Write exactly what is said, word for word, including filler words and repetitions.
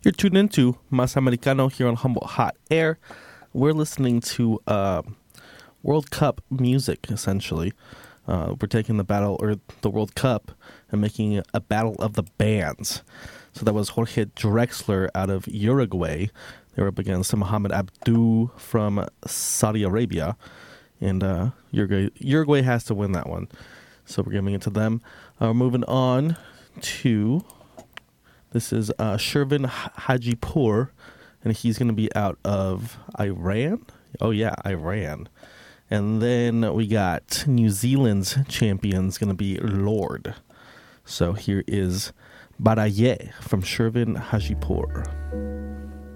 You're tuned into Mas Americano here on Humboldt Hot Air. We're listening to uh, World Cup music, essentially. Uh, we're taking the battle, or the World Cup, and making a battle of the bands. So that was Jorge Drexler out of Uruguay. They were up against Mohamed Abdu from Saudi Arabia. And uh, Uruguay, Uruguay has to win that one. So we're giving it to them. Uh, we're moving on to... This is uh, Shervin Hajipour, and he's going to be out of Iran. Oh, yeah, Iran. And then we got New Zealand's champion's going to be Lord. So here is Baraye from Shervin Hajipour.